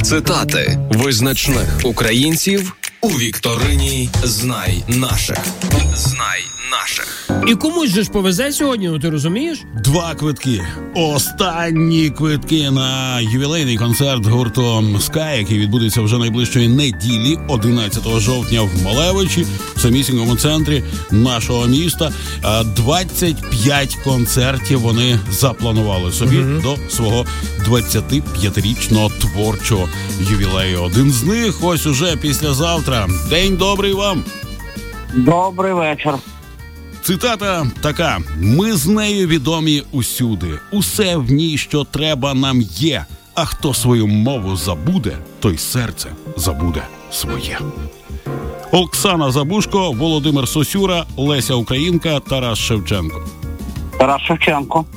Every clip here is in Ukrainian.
Цитати визначних українців у вікторині «Знай наших». Знай наших. І комусь же ж повезе сьогодні, ну ти розумієш? 2 квитки. Останні квитки на ювілейний концерт гурту Sky, який відбудеться вже найближчої неділі, 11 жовтня в Малевичі, в самісінькому центрі нашого міста. 25 концертів вони запланували собі до свого 25-річного творчого ювілею. Один з них ось уже післязавтра. День добрий вам! Добрий вечір. Цитата така: «Ми з нею відомі усюди. Усе в ній, що треба, нам є. А хто свою мову забуде, той серце забуде своє». Оксана Забушко, Володимир Сосюра, Леся Українка, Тарас Шевченко. Тарас Шевченко.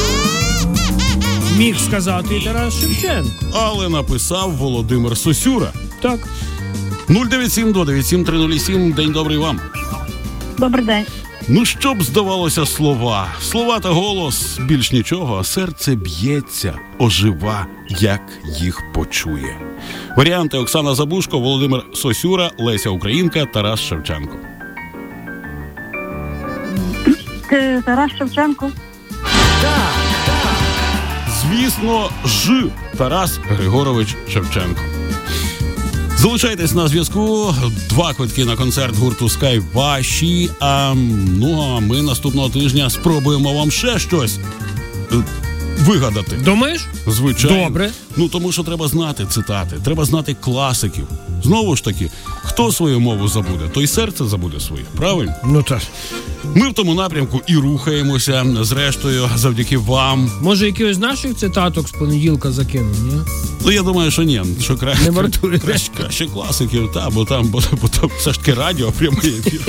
Міг сказати і Тарас Шевченко. Але написав Володимир Сосюра. Так. 097-297-307. День добрий вам. Добрий день. Ну, що б здавалося слова? Слова та голос, більш нічого, а серце б'ється, ожива, як їх почує. Варіанти: Оксана Забушко, Володимир Сосюра, Леся Українка, Тарас Шевченко. Тарас Шевченко. Звісно, Тарас Григорович Шевченко. Залишайтесь на зв'язку. 2 квитки на концерт гурту Sky ваші. А ми наступного тижня спробуємо вам ще щось вигадати. Думаєш? Звичайно. Добре. Тому що треба знати цитати, треба знати класиків. Знову ж таки, хто свою мову забуде, той серце забуде своє. Правильно? Ну так. Ми в тому напрямку і рухаємося. Зрештою, завдяки вам. Може, якихось наших цитаток з понеділка закинув, ні? Ну, я думаю, що ні. Що Не вартує. краще класиків, бо там все ж таки радіо, прямий ефір.